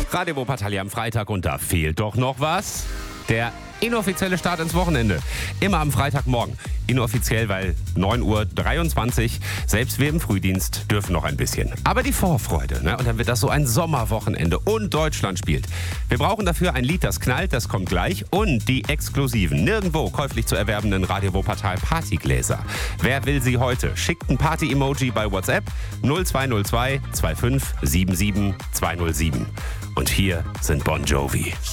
Radio Wuppertal am Freitag und da fehlt doch noch was. Der inoffizielle Start ins Wochenende. Immer am Freitagmorgen. Inoffiziell, weil 9:23 Uhr. Selbst wir im Frühdienst dürfen noch ein bisschen. Aber die Vorfreude, ne? Und dann wird das so ein Sommerwochenende und Deutschland spielt. Wir brauchen dafür ein Lied, das knallt, das kommt gleich. Und die exklusiven, nirgendwo käuflich zu erwerbenden Radio Wuppertal Partygläser. Wer will sie heute? Schickt ein Party-Emoji bei WhatsApp 0202 25 77 207. Und hier sind Bon Jovi.